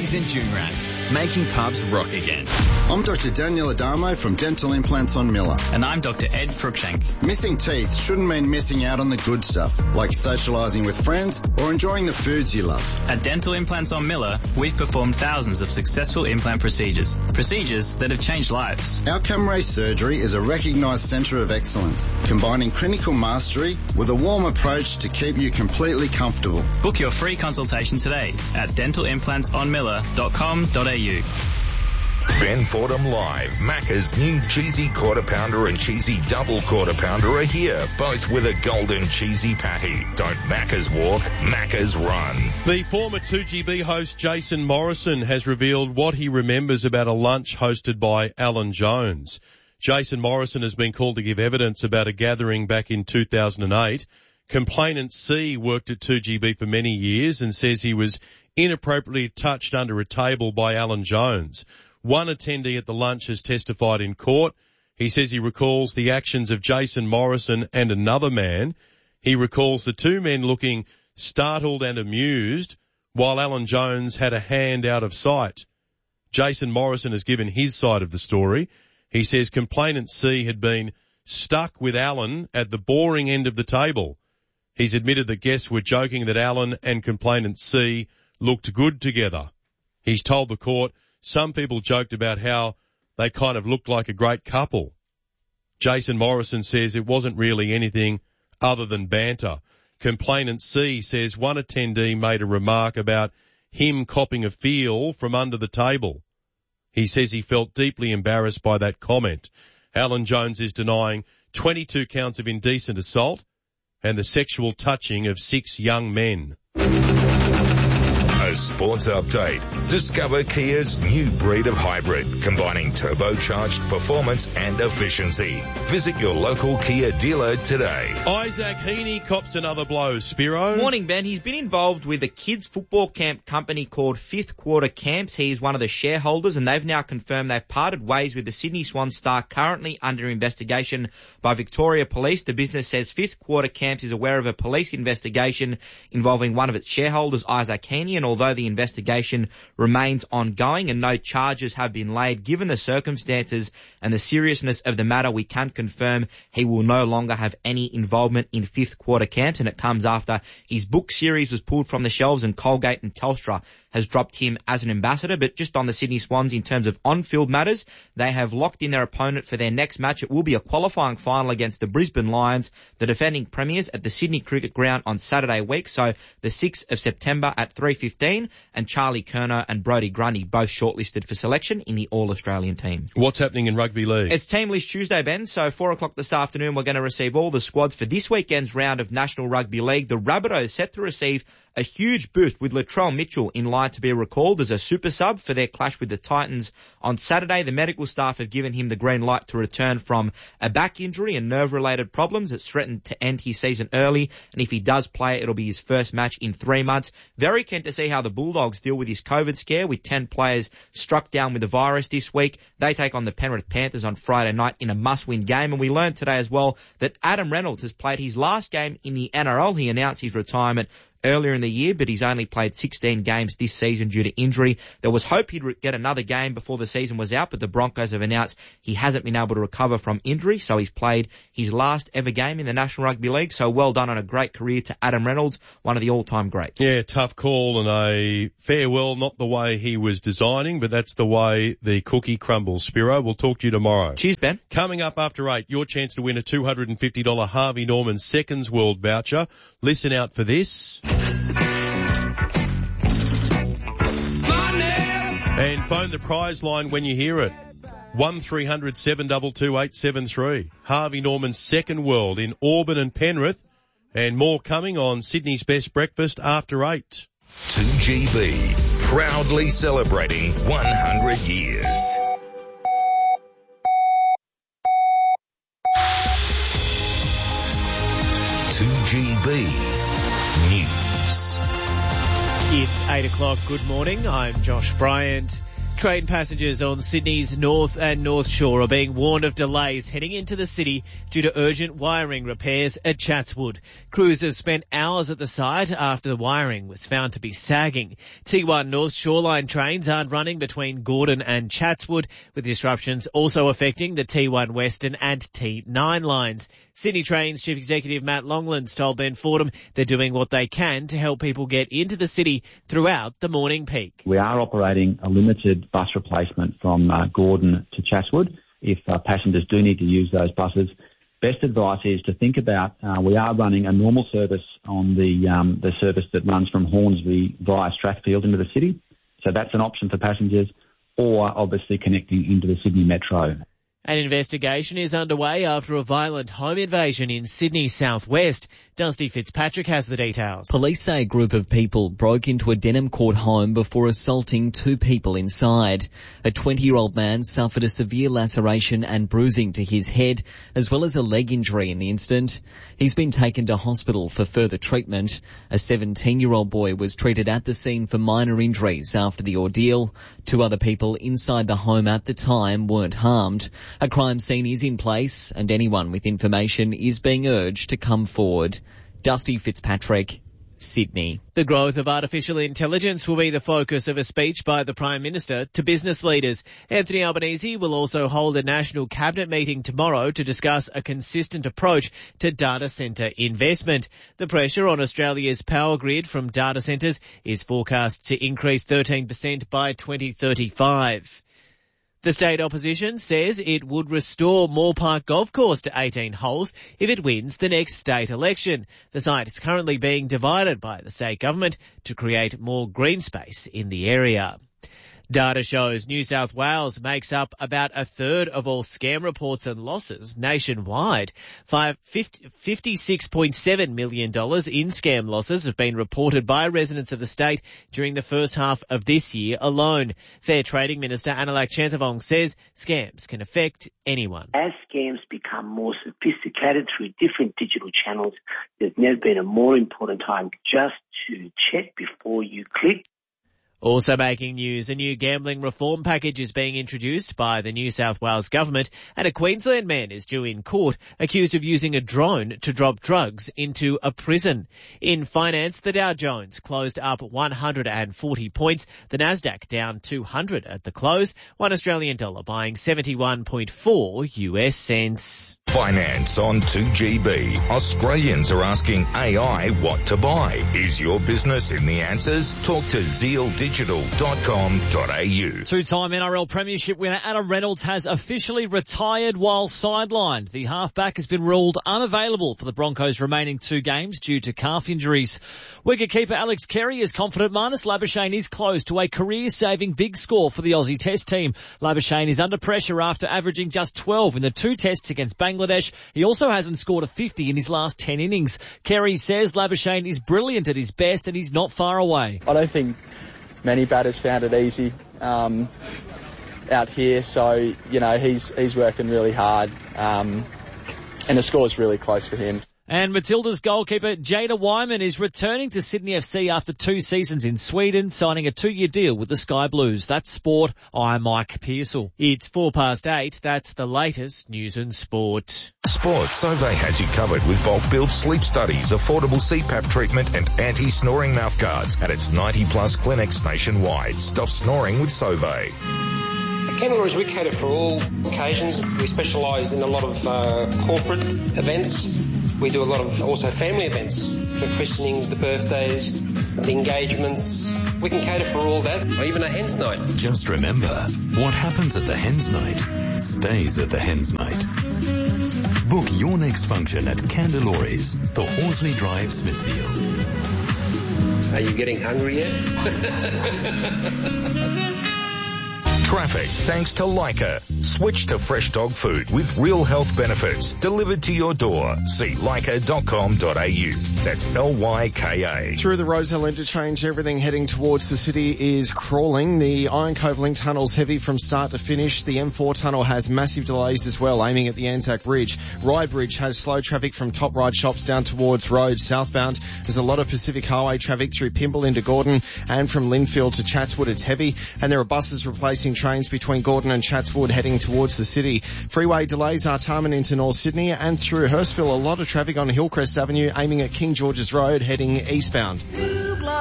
season June rats, making pubs rock again. I'm Dr. Daniel Adamo from Dental Implants on Miller. And I'm Dr. Ed Cruikshank. Missing teeth shouldn't mean missing out on the good stuff, like socialising with friends or enjoying the foods you love. At Dental Implants on Miller, we've performed thousands of successful implant procedures that have changed lives. Our Camray Surgery is a recognised centre of excellence, combining clinical mastery with a warm approach to keep you completely comfortable. Book your free consultation today at dentalimplantsonmiller.com.au. Ben Fordham Live. Macca's new cheesy quarter pounder and cheesy double quarter pounder are here, both with a golden cheesy patty. Don't Macca's walk, Macca's run. The former 2GB host Jason Morrison has revealed what he remembers about a lunch hosted by Alan Jones. Jason Morrison has been called to give evidence about a gathering back in 2008. Complainant C worked at 2GB for many years and says he was inappropriately touched under a table by Alan Jones. One attendee at the lunch has testified in court. He says he recalls the actions of Jason Morrison and another man. He recalls the two men looking startled and amused while Alan Jones had a hand out of sight. Jason Morrison has given his side of the story. He says complainant C had been stuck with Alan at the boring end of the table. He's admitted that guests were joking that Alan and complainant C looked good together. He's told the court some people joked about how they kind of looked like a great couple. Jason Morrison says it wasn't really anything other than banter. Complainant C says one attendee made a remark about him copping a feel from under the table. He says he felt deeply embarrassed by that comment. Alan Jones is denying 22 counts of indecent assault and the sexual touching of 6 young men. A sports update. Discover Kia's new breed of hybrid, combining turbocharged performance and efficiency. Visit your local Kia dealer today. Isaac Heaney cops another blow. Spiro. Morning, Ben. He's been involved with a kids football camp company called Fifth Quarter Camps. He's one of the shareholders, and they've now confirmed they've parted ways with the Sydney Swans star, currently under investigation by Victoria Police. The business says Fifth Quarter Camps is aware of a police investigation involving one of its shareholders, Isaac Heaney, and although the investigation remains ongoing and no charges have been laid, given the circumstances and the seriousness of the matter, we can confirm he will no longer have any involvement in Fifth Quarter Camps, and it comes after his book series was pulled from the shelves and Colgate and Telstra has dropped him as an ambassador. But just on the Sydney Swans, in terms of on-field matters, they have locked in their opponent for their next match. It will be a qualifying final against the Brisbane Lions, the defending premiers, at the Sydney Cricket Ground on Saturday week, so the 6th of September at 3:15, and Charlie Kerner and Brodie Grundy both shortlisted for selection in the All-Australian team. What's happening in rugby league? It's Team List Tuesday, Ben, so 4 o'clock this afternoon we're going to receive all the squads for this weekend's round of National Rugby League. The Rabbitohs set to receive a huge boost with Latrell Mitchell in line to be recalled as a super sub for their clash with the Titans on Saturday. The medical staff have given him the green light to return from a back injury and nerve-related problems that's threatened to end his season early, and if he does play, it'll be his first match in 3 months. Very keen to see how the Bulldogs deal with this COVID scare, with 10 players struck down with the virus this week. They take on the Penrith Panthers on Friday night in a must-win game, and we learned today as well that Adam Reynolds has played his last game in the NRL. He announced his retirement earlier in the year, but he's only played 16 games this season due to injury. There was hope he'd get another game before the season was out, but the Broncos have announced he hasn't been able to recover from injury, so he's played his last ever game in the National Rugby League. So well done on a great career to Adam Reynolds, one of the all-time greats. Yeah, tough call and a farewell, not the way he was designing, but that's the way the cookie crumbles. Spiro, we'll talk to you tomorrow. Cheers, Ben. Coming up after 8, your chance to win a $250 Harvey Norman Seconds World voucher. Listen out for this. And phone the prize line when you hear it. 1300 722 873. Harvey Norman's Second World in Auburn and Penrith. And more coming on Sydney's Best Breakfast after 8. 2GB, proudly celebrating 100 years. News. It's 8 o'clock. Good morning. I'm Josh Bryant. Train passengers on Sydney's North and North Shore are being warned of delays heading into the city due to urgent wiring repairs at Chatswood. Crews have spent hours at the site after the wiring was found to be sagging. T1 North Shoreline trains aren't running between Gordon and Chatswood, with disruptions also affecting the T1 Western and T9 lines. Sydney Trains Chief Executive Matt Longlands told Ben Fordham they're doing what they can to help people get into the city throughout the morning peak. We are operating a limited bus replacement from Gordon to Chatswood. If passengers do need to use those buses, best advice is to think about, we are running a normal service on the service that runs from Hornsby via Strathfield into the city. So that's an option for passengers, or obviously connecting into the Sydney Metro. An investigation is underway after a violent home invasion in Sydney southwest. Dusty Fitzpatrick has the details. Police say a group of people broke into a Denham Court home before assaulting two people inside. A 20-year-old man suffered a severe laceration and bruising to his head, as well as a leg injury in the incident. He's been taken to hospital for further treatment. A 17-year-old boy was treated at the scene for minor injuries after the ordeal. Two other people inside the home at the time weren't harmed. A crime scene is in place and anyone with information is being urged to come forward. Dusty Fitzpatrick, Sydney. The growth of artificial intelligence will be the focus of a speech by the Prime Minister to business leaders. Anthony Albanese will also hold a national cabinet meeting tomorrow to discuss a consistent approach to data centre investment. The pressure on Australia's power grid from data centres is forecast to increase 13% by 2035. The state opposition says it would restore Moore Park Golf Course to 18 holes if it wins the next state election. The site is currently being divided by the state government to create more green space in the area. Data shows New South Wales makes up about a third of all scam reports and losses nationwide. $56.7 million in scam losses have been reported by residents of the state during the first half of this year alone. Fair Trading Minister Anilak Chanthavong says scams can affect anyone. As scams become more sophisticated through different digital channels, there's never been a more important time just to check before you click. Also making news, a new gambling reform package is being introduced by the New South Wales government, and a Queensland man is due in court accused of using a drone to drop drugs into a prison. In finance, the Dow Jones closed up 140 points, the Nasdaq down 200 at the close, $1 Australian buying 71.4 US cents. Finance on 2GB. Australians are asking AI what to buy. Is your business in the answers? Talk to zealdigital.com.au. Two-time NRL Premiership winner Adam Reynolds has officially retired while sidelined. The halfback has been ruled unavailable for the Broncos' remaining two games due to calf injuries. Wicketkeeper Alex Carey is confident Marnus Labuschagne is close to a career-saving big score for the Aussie Test team. Labuschagne is under pressure after averaging just 12 in the two tests against Bangladesh. He also hasn't scored a 50 in his last 10 innings. Carey says Labuschagne is brilliant at his best and he's not far away. I don't think many batters found it easy out here, so he's working really hard, and the score's really close for him. And Matilda's goalkeeper Jada Wyman is returning to Sydney FC after 2 seasons in Sweden, signing a 2-year deal with the Sky Blues. That's sport. I'm Mike Pearsall. It's 8:04. That's the latest news and sport. Sports Sauvé has you covered with bulk build sleep studies, affordable CPAP treatment and anti-snoring mouthguards at its 90-plus clinics nationwide. Stop snoring with Sauvé. At Kangaroos, we cater for all occasions. We specialise in a lot of corporate events. We do a lot of also family events, the christenings, the birthdays, the engagements. We can cater for all that, or even a hen's night. Just remember, what happens at the hen's night stays at the hen's night. Book your next function at Candelores, the Horsley Drive, Smithfield. Are you getting hungry yet? Traffic thanks to Leica. Switch to fresh dog food with real health benefits delivered to your door. See leica.com.au. That's LYKA. Through the Rosehill interchange, everything heading towards the city is crawling. The Iron Cove Link tunnel's heavy from start to finish. The M4 tunnel has massive delays as well, aiming at the Anzac Bridge. Ride Bridge has slow traffic from Top Ride Shops down towards Rhodes southbound. There's a lot of Pacific Highway traffic through Pymble into Gordon, and from Linfield to Chatswood it's heavy, and there are buses replacing trains between Gordon and Chatswood heading towards the city. Freeway delays are Artarmon into North Sydney, and through Hurstville a lot of traffic on Hillcrest Avenue aiming at King George's Road heading eastbound.